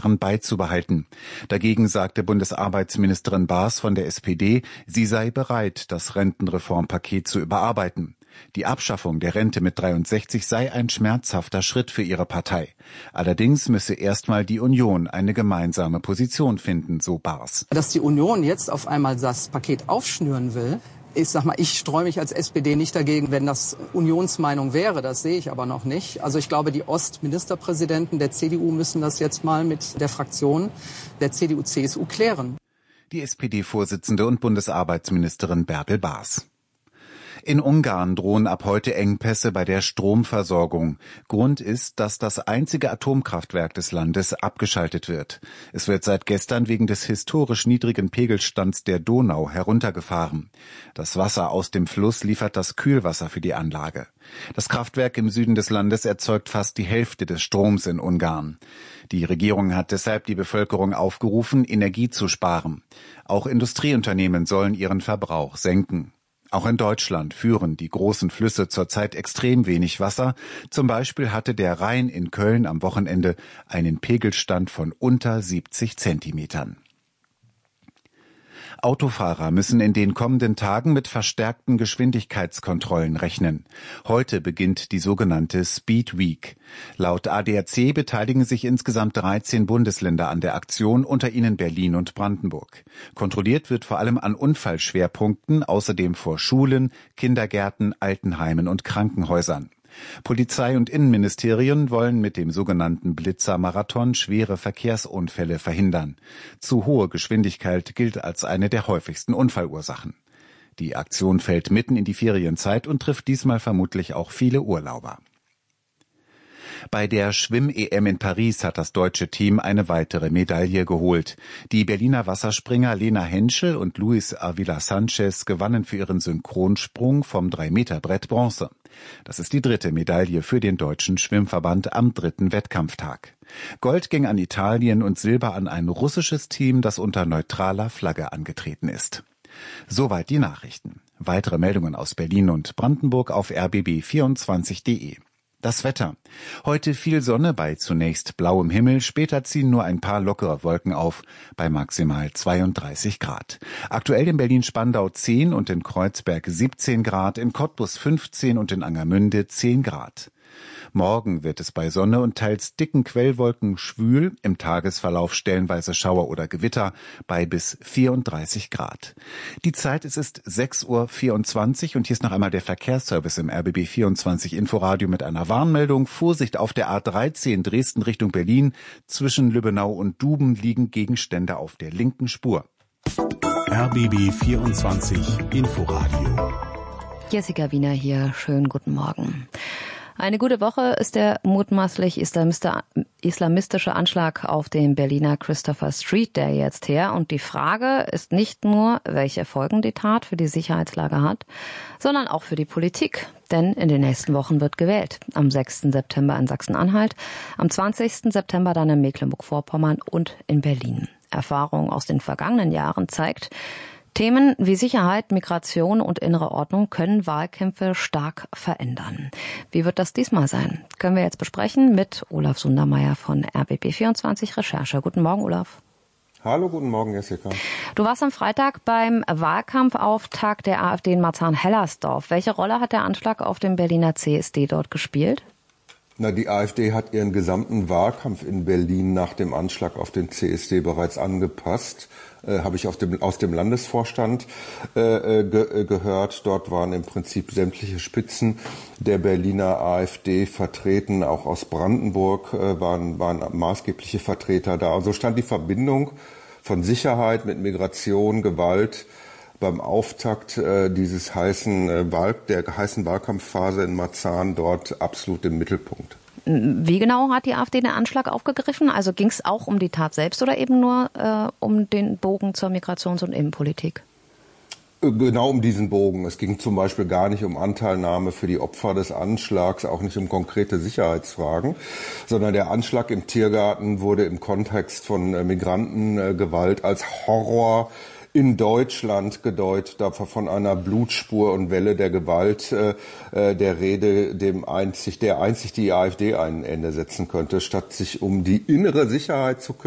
Jahren beizubehalten. Dagegen sagte Bundesarbeitsministerin Baas von der SPD, sie sei bereit, das Rentenreformpaket zu überarbeiten. Die Abschaffung der Rente mit 63 sei ein schmerzhafter Schritt für ihre Partei. Allerdings müsse erstmal die Union eine gemeinsame Position finden, so Baas. Dass die Union jetzt auf einmal das Paket aufschnüren will, ich streue mich als SPD nicht dagegen, wenn das Unionsmeinung wäre. Das sehe ich aber noch nicht. Also ich glaube, die Ostministerpräsidenten der CDU müssen das jetzt mal mit der Fraktion der CDU-CSU klären. Die SPD-Vorsitzende und Bundesarbeitsministerin Bärbel Baas. In Ungarn drohen ab heute Engpässe bei der Stromversorgung. Grund ist, dass das einzige Atomkraftwerk des Landes abgeschaltet wird. Es wird seit gestern wegen des historisch niedrigen Pegelstands der Donau heruntergefahren. Das Wasser aus dem Fluss liefert das Kühlwasser für die Anlage. Das Kraftwerk im Süden des Landes erzeugt fast die Hälfte des Stroms in Ungarn. Die Regierung hat deshalb die Bevölkerung aufgerufen, Energie zu sparen. Auch Industrieunternehmen sollen ihren Verbrauch senken. Auch in Deutschland führen die großen Flüsse zurzeit extrem wenig Wasser. Zum Beispiel hatte der Rhein in Köln am Wochenende einen Pegelstand von unter 70 Zentimetern. Autofahrer müssen in den kommenden Tagen mit verstärkten Geschwindigkeitskontrollen rechnen. Heute beginnt die sogenannte Speed Week. Laut ADAC beteiligen sich insgesamt 13 Bundesländer an der Aktion, unter ihnen Berlin und Brandenburg. Kontrolliert wird vor allem an Unfallschwerpunkten, außerdem vor Schulen, Kindergärten, Altenheimen und Krankenhäusern. Polizei und Innenministerien wollen mit dem sogenannten Blitzer-Marathon schwere Verkehrsunfälle verhindern. Zu hohe Geschwindigkeit gilt als eine der häufigsten Unfallursachen. Die Aktion fällt mitten in die Ferienzeit und trifft diesmal vermutlich auch viele Urlauber. Bei der Schwimm-EM in Paris hat das deutsche Team eine weitere Medaille geholt. Die Berliner Wasserspringer Lena Henschel und Luis Avila Sanchez gewannen für ihren Synchronsprung vom 3-Meter-Brett Bronze. Das ist die dritte Medaille für den deutschen Schwimmverband am dritten Wettkampftag. Gold ging an Italien und Silber an ein russisches Team, das unter neutraler Flagge angetreten ist. Soweit die Nachrichten. Weitere Meldungen aus Berlin und Brandenburg auf rbb24.de. Das Wetter. Heute viel Sonne bei zunächst blauem Himmel, später ziehen nur ein paar lockere Wolken auf, bei maximal 32 Grad. Aktuell in Berlin-Spandau 10 und in Kreuzberg 17 Grad, in Cottbus 15 und in Angermünde 10 Grad. Morgen wird es bei Sonne und teils dicken Quellwolken schwül, im Tagesverlauf stellenweise Schauer oder Gewitter bei bis 34 Grad. Die Zeit, es ist 6:24 Uhr und hier ist noch einmal der Verkehrsservice im RBB24 Inforadio mit einer Warnmeldung. Vorsicht auf der A13 Dresden Richtung Berlin. Zwischen Lübbenau und Duben liegen Gegenstände auf der linken Spur. RBB24 Inforadio. Jessica Wiener hier. Schönen guten Morgen. Eine gute Woche ist der mutmaßlich islamistische Anschlag auf dem Berliner Christopher Street Day jetzt her. Und die Frage ist nicht nur, welche Folgen die Tat für die Sicherheitslage hat, sondern auch für die Politik. Denn in den nächsten Wochen wird gewählt. Am 6. September in Sachsen-Anhalt, am 20. September dann in Mecklenburg-Vorpommern und in Berlin. Erfahrung aus den vergangenen Jahren zeigt, Themen wie Sicherheit, Migration und innere Ordnung können Wahlkämpfe stark verändern. Wie wird das diesmal sein? Können wir jetzt besprechen mit Olaf Sundermeier von RBB24 Recherche. Guten Morgen, Olaf. Hallo, guten Morgen, Jessica. Du warst am Freitag beim Wahlkampfauftakt der AfD in Marzahn-Hellersdorf. Welche Rolle hat der Anschlag auf dem Berliner CSD dort gespielt? Die AfD hat ihren gesamten Wahlkampf in Berlin nach dem Anschlag auf den CSD bereits angepasst. Habe ich aus dem Landesvorstand gehört. Dort waren im Prinzip sämtliche Spitzen der Berliner AfD vertreten. Auch aus Brandenburg waren maßgebliche Vertreter da. Und so stand die Verbindung von Sicherheit mit Migration, Gewalt beim Auftakt der heißen Wahlkampfphase in Marzahn dort absolut im Mittelpunkt. Wie genau hat die AfD den Anschlag aufgegriffen? Also ging es auch um die Tat selbst oder eben nur um den Bogen zur Migrations- und Innenpolitik? Genau um diesen Bogen. Es ging zum Beispiel gar nicht um Anteilnahme für die Opfer des Anschlags, auch nicht um konkrete Sicherheitsfragen, sondern der Anschlag im Tiergarten wurde im Kontext von Migrantengewalt als Horror in Deutschland gedeutet, da von einer Blutspur und Welle der Gewalt der Rede, der einzig die AfD ein Ende setzen könnte, statt sich um die innere Sicherheit zu kümmern.